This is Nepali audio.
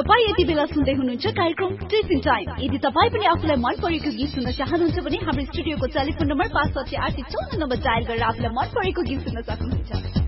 तपाईँ यति बेला सुन्दै हुनुहुन्छ कार्यक्रम टिचिङ टाइम। यदि तपाईँ पनि आफूलाई मन परेको गीत सुन्न चाहनुहुन्छ भने हाम्रो स्टुडियोको टेलिफोन नम्बर 56854 नम्बर डायल गरेर आफूलाई मन परेको गीत सुन्न सक्नुहुन्छ।